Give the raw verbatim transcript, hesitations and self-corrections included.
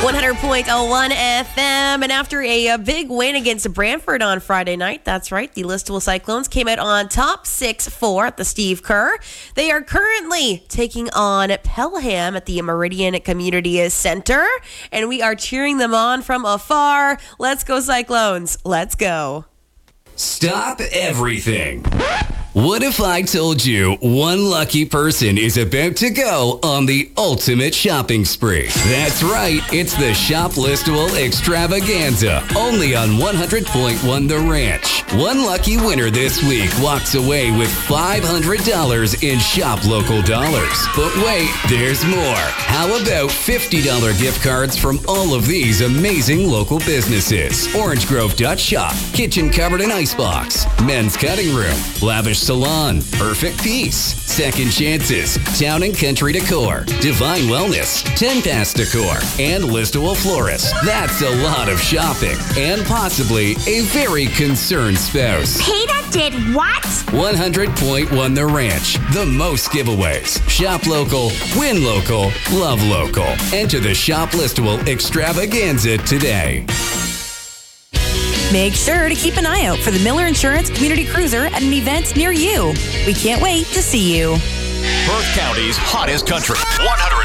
one hundred point one F M. And after a, a big win against Brantford on Friday night, that's right, the Listowel Cyclones came out on top six four at the Steve Kerr. They are currently taking on Pelham at the Meridian Community Center, and we are cheering them on from afar. Let's go, Cyclones. Let's go. Stop everything. What if I told you one lucky person is about to go on the ultimate shopping spree? That's right, it's the Shop Listowel Extravaganza, only on one hundred point one The Ranch. One lucky winner this week walks away with five hundred dollars in Shop Local dollars. But wait, there's more. How about fifty dollars gift cards from all of these amazing local businesses? Orange Grove Dutch Shop, Kitchen Cupboard and Icebox, Men's Cutting Room, Lavish Salon, Perfect Peace, Second Chances, Town and Country Decor, Divine Wellness, Ten Pass Decor, and Listowel Florist. That's a lot of shopping, and possibly a very concerned spouse. Peter did what? one hundred point one The Ranch, the most giveaways. Shop local, win local, love local. Enter the Shop Listowel Extravaganza today. Make sure to keep an eye out for the Miller Insurance Community Cruiser at an event near you. We can't wait to see you. Perth County's hottest country. one hundred